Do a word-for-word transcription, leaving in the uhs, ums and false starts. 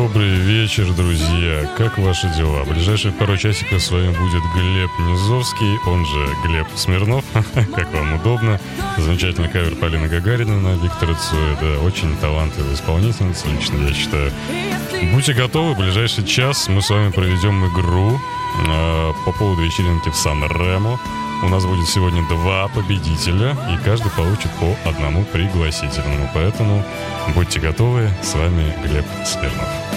Добрый вечер, друзья. Как ваши дела? Ближайшие пару часиков с вами будет Глеб Низовский, он же Глеб Смирнов. Как вам удобно. Замечательный кавер Полины Гагариной на Виктора Цоя. Да, очень талантливая исполнительница, лично я считаю. Будьте готовы, в ближайший час мы с вами проведем игру э, по поводу вечеринки в Сан-Ремо. У нас будет сегодня два победителя, и каждый получит по одному пригласительному. Поэтому будьте готовы. С вами Глеб Смирнов.